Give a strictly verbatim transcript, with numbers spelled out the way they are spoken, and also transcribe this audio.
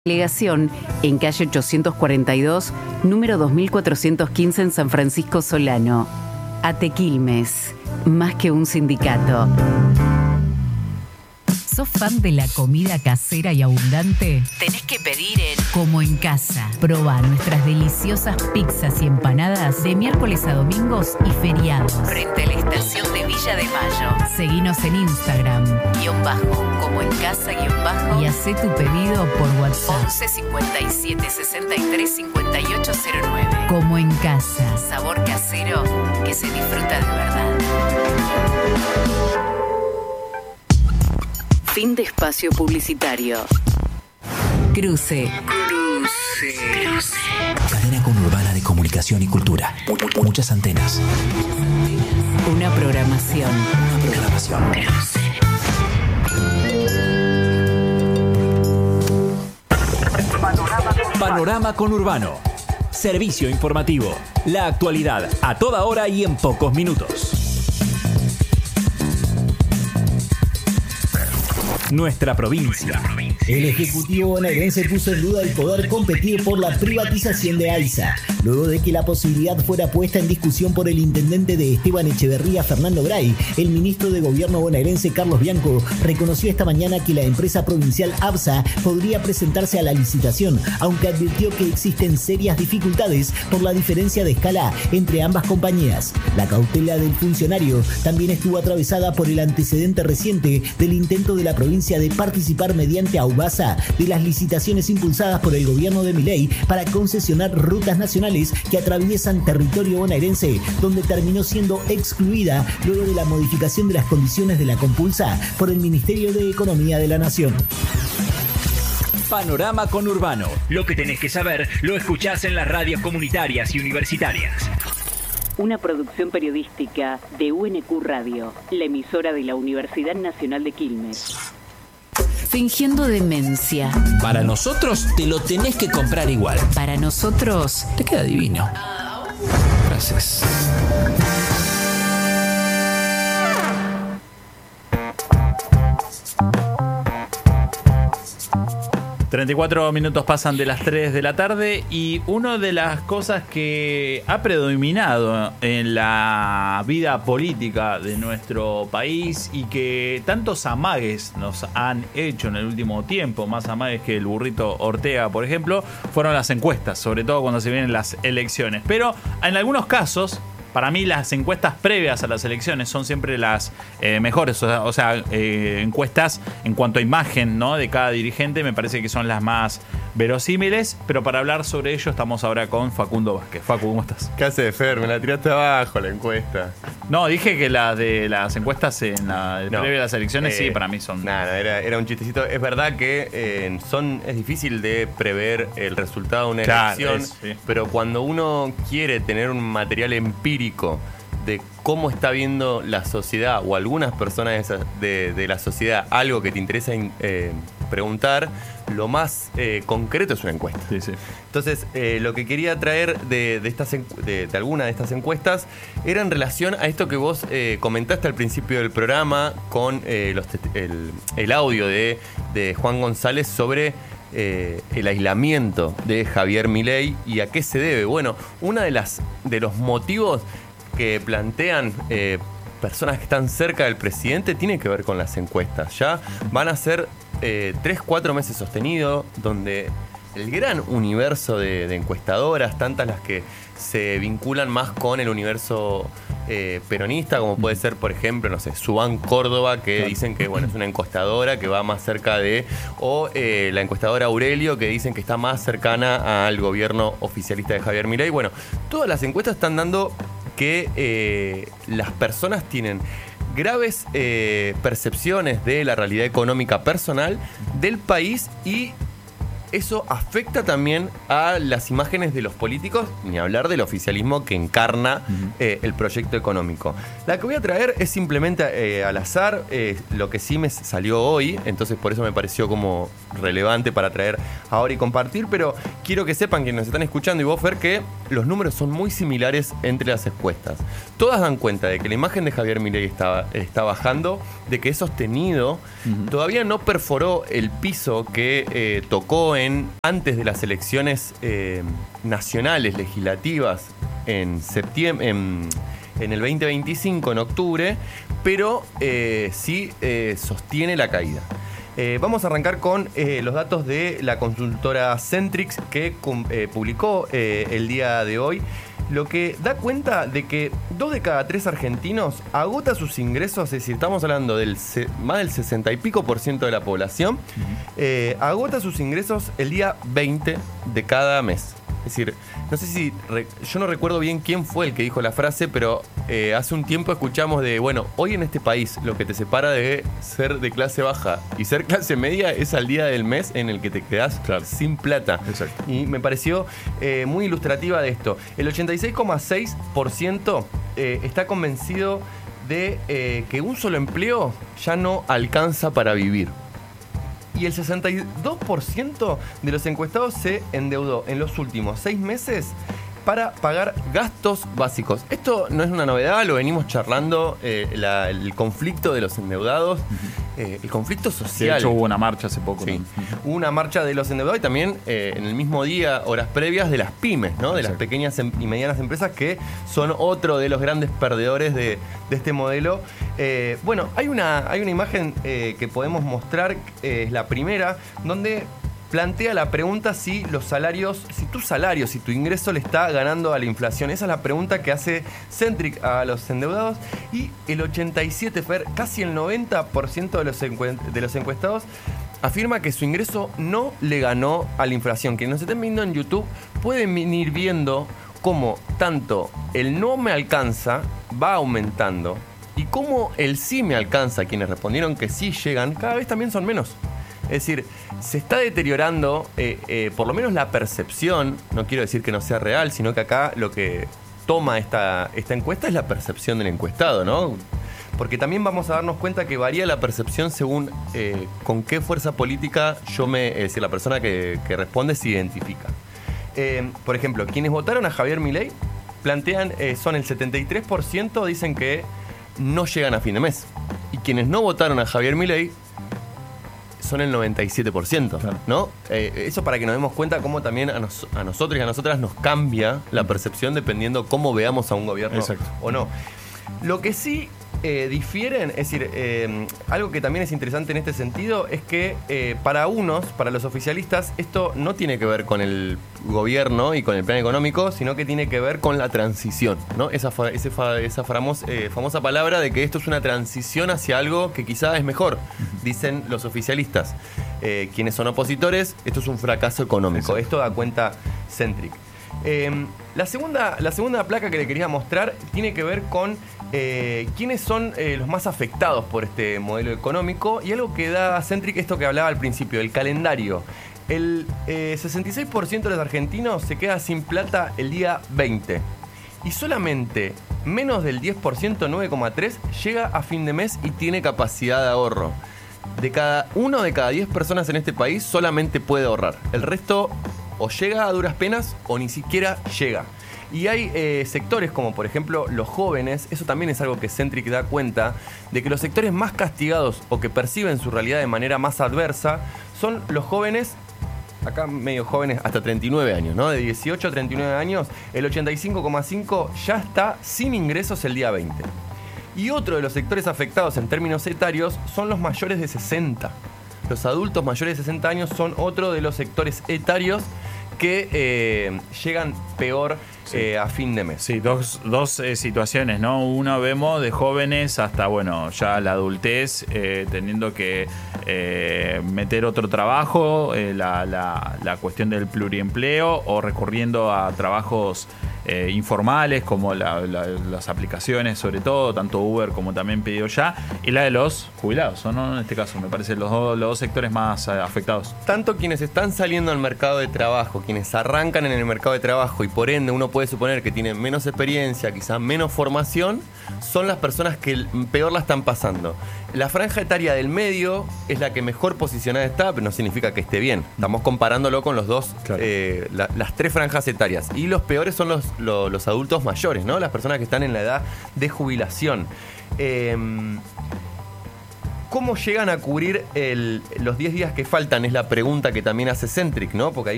Delegación en calle ochocientos cuarenta y dos, número dos mil cuatrocientos quince en San Francisco Solano. Atequilmes, más que un sindicato. ¿Sos fan de la comida casera y abundante? Tenés que pedir en Como en Casa. Probá nuestras deliciosas pizzas y empanadas de miércoles a domingos y feriados. Frente a la estación de Villa de Mayo. Seguinos en Instagram, guión bajo, Como en Casa, guión bajo. Y hacé tu pedido por WhatsApp. once cincuenta y siete sesenta y tres cincuenta y ocho cero nueve. Como en Casa. Sabor casero que se disfruta de verdad. Fin de espacio publicitario. Cruce. Cruce. Cruce. Cadena conurbana de comunicación y cultura. Muchas antenas. Una programación. Una programación. Cruce. Panorama conurbano. Servicio informativo. La actualidad a toda hora y en pocos minutos. Nuestra provincia. El Ejecutivo bonaerense puso en duda el poder competir por la privatización de AISA, luego de que la posibilidad fuera puesta en discusión por el intendente de Esteban Echeverría, Fernando Bray. El ministro de Gobierno bonaerense, Carlos Bianco, reconoció esta mañana que la empresa provincial ABSA podría presentarse a la licitación, aunque advirtió que existen serias dificultades por la diferencia de escala entre ambas compañías. La cautela del funcionario también estuvo atravesada por el antecedente reciente del intento de la provincia de participar mediante AUBASA de las licitaciones impulsadas por el gobierno de Milei para concesionar rutas nacionales que atraviesan territorio bonaerense, donde terminó siendo excluida luego de la modificación de las condiciones de la compulsa por el Ministerio de Economía de la Nación. Panorama conurbano. Lo que tenés que saber lo escuchás en las radios comunitarias y universitarias. Una producción periodística de U N Q Radio, la emisora de la Universidad Nacional de Quilmes. Fingiendo demencia. Para nosotros te lo tenés que comprar igual. Para nosotros te queda divino. Gracias. treinta y cuatro minutos pasan de las tres de la tarde y una de las cosas que ha predominado en la vida política de nuestro país y que tantos amagues nos han hecho en el último tiempo, más amagues que el burrito Ortega, por ejemplo, fueron las encuestas, sobre todo cuando se vienen las elecciones. Pero en algunos casos, para mí las encuestas previas a las elecciones son siempre las eh, mejores, o sea, o sea eh, encuestas en cuanto a imagen, ¿no?, de cada dirigente, me parece que son las más verosímiles, pero para hablar sobre ello estamos ahora con Facundo Vázquez. Facu, ¿cómo estás? ¿Qué haces, Fer? Me la tiraste abajo la encuesta. No, dije que las de las encuestas en la no, previa a las elecciones eh, sí, para mí son... Nada, era, era un chistecito. Es verdad que eh, son es difícil de prever el resultado de una claro, elección, es, sí. Pero cuando uno quiere tener un material empírico de cómo está viendo la sociedad o algunas personas de, esa, de, de la sociedad algo que te interesa eh, preguntar, lo más eh, concreto es una encuesta. Sí, sí. Entonces, eh, lo que quería traer de, de, estas, de, de alguna de estas encuestas era en relación a esto que vos eh, comentaste al principio del programa con eh, los, el, el audio de, de Juan González sobre eh, el aislamiento de Javier Milei y a qué se debe. Bueno, uno de, las, de los motivos que plantean eh, personas que están cerca del presidente tiene que ver con las encuestas. Ya van a ser eh, tres, cuatro meses sostenidos, donde el gran universo de, de encuestadoras, tantas las que se vinculan más con el universo eh, peronista, como puede ser, por ejemplo, no sé, Subán Córdoba, que dicen que bueno, es una encuestadora que va más cerca de, o eh, la encuestadora Aurelio, que dicen que está más cercana al gobierno oficialista de Javier Milei. Bueno, todas las encuestas están dando que eh, las personas tienen graves eh, percepciones de la realidad económica personal del país y eso afecta también a las imágenes de los políticos, ni hablar del oficialismo que encarna uh-huh. eh, el proyecto económico. La que voy a traer es simplemente eh, al azar, eh, lo que sí me salió hoy, entonces por eso me pareció como relevante para traer ahora y compartir, pero quiero que sepan que nos están escuchando y vos, Fer, que los números son muy similares entre las encuestas. Todas dan cuenta de que la imagen de Javier Milei está, está bajando, de que es sostenido, uh-huh. todavía no perforó el piso que eh, tocó en en antes de las elecciones eh, nacionales legislativas en septiembre, en, en el veinte veinticinco, en octubre, pero eh, sí eh, sostiene la caída. Eh, vamos a arrancar con eh, los datos de la consultora Centrix que eh, publicó eh, el día de hoy, lo que da cuenta de que dos de cada tres argentinos agota sus ingresos, es decir, estamos hablando del más del sesenta y pico por ciento de la población, uh-huh. eh, agota sus ingresos el día veinte de cada mes. Es decir, no sé si, re, yo no recuerdo bien quién fue el que dijo la frase, pero eh, hace un tiempo escuchamos de, bueno, hoy en este país lo que te separa de ser de clase baja y ser clase media es al día del mes en el que te quedás claro. sin plata. Exacto. Y me pareció eh, muy ilustrativa de esto. El ochenta y seis coma seis por ciento eh, está convencido de eh, que un solo empleo ya no alcanza para vivir. Y el sesenta y dos por ciento de los encuestados se endeudó en los últimos seis meses para pagar gastos básicos. Esto no es una novedad, lo venimos charlando, eh, la, el conflicto de los endeudados, eh, el conflicto social. De hecho hubo una marcha hace poco. Sí. Hubo una marcha de los endeudados y también eh, en el mismo día, horas previas, de las pymes, ¿no? De Exacto. las pequeñas y medianas empresas que son otro de los grandes perdedores de, de este modelo. Eh, bueno, hay una, hay una imagen eh, que podemos mostrar, eh, es la primera, donde plantea la pregunta si los salarios, si tu salario, si tu ingreso le está ganando a la inflación. Esa es la pregunta que hace Centric a los endeudados y el ochenta y siete, Fer, casi el noventa por ciento de los, encu- de los encuestados afirma que su ingreso no le ganó a la inflación. Quienes nos estén viendo en YouTube pueden ir viendo cómo tanto el no me alcanza va aumentando y cómo el sí me alcanza, quienes respondieron que sí llegan, cada vez también son menos. Es decir, se está deteriorando, eh, eh, por lo menos la percepción, no quiero decir que no sea real, sino que acá lo que toma esta, esta encuesta es la percepción del encuestado, ¿no? Porque también vamos a darnos cuenta que varía la percepción según eh, con qué fuerza política yo me, es decir, la persona que, que responde se identifica. Eh, por ejemplo, quienes votaron a Javier Milei plantean, eh, son el setenta y tres por ciento dicen que no llegan a fin de mes. Y quienes no votaron a Javier Milei son el noventa y siete por ciento, claro. ¿no? Eh, eso para que nos demos cuenta cómo también a, nos, a nosotros y a nosotras nos cambia la percepción dependiendo cómo veamos a un gobierno Exacto. o no. Lo que sí eh, difieren, es decir, eh, algo que también es interesante en este sentido es que eh, para unos, para los oficialistas, esto no tiene que ver con el gobierno y con el plan económico, sino que tiene que ver con la transición, ¿no? Esa, fa, ese fa, esa famos, eh, famosa palabra de que esto es una transición hacia algo que quizá es mejor, dicen los oficialistas. Eh, quienes son opositores, esto es un fracaso económico. Exacto. Esto da cuenta Centric. Eh, la, segunda, la segunda placa que le quería mostrar tiene que ver con eh, quiénes son eh, los más afectados por este modelo económico y algo que da Centric, esto que hablaba al principio, el calendario. El eh, sesenta y seis por ciento de los argentinos se queda sin plata el día veinte y solamente menos del diez por ciento, nueve coma tres por ciento, llega a fin de mes y tiene capacidad de ahorro. De cada uno de cada diez personas en este país solamente puede ahorrar. El resto o llega a duras penas o ni siquiera llega. Y hay eh, sectores como por ejemplo los jóvenes, eso también es algo que Centric da cuenta, de que los sectores más castigados o que perciben su realidad de manera más adversa son los jóvenes, acá medio jóvenes hasta treinta y nueve años, ¿no? De dieciocho a treinta y nueve años, el ochenta y cinco coma cinco por ciento ya está sin ingresos el día veinte. Y otro de los sectores afectados en términos etarios son los mayores de sesenta. Los adultos mayores de sesenta años son otro de los sectores etarios que eh, llegan peor sí. eh, a fin de mes. Sí, dos, dos eh, situaciones, ¿no? Una vemos de jóvenes hasta, bueno, ya la adultez, eh, teniendo que eh, meter otro trabajo, eh, la, la, la cuestión del pluriempleo o recurriendo a trabajos eh, informales como la, la, las aplicaciones, sobre todo, tanto Uber como también Pedido Ya, y la de los jubilados, ¿no? En este caso, me parece los, dos, los dos sectores más eh, afectados. Tanto quienes están saliendo al mercado de trabajo, quienes arrancan en el mercado de trabajo y por ende uno puede suponer que tienen menos experiencia, quizás menos formación, son las personas que peor la están pasando. La franja etaria del medio es la que mejor posicionada está, pero no significa que esté bien. Estamos comparándolo con los dos, claro. eh, la, las tres franjas etarias. Y los peores son los, los, los adultos mayores, ¿no? Las personas que están en la edad de jubilación. Eh, ¿Cómo llegan a cubrir el- los diez días que faltan? Es la pregunta que también hace Centric, ¿no? Porque ahí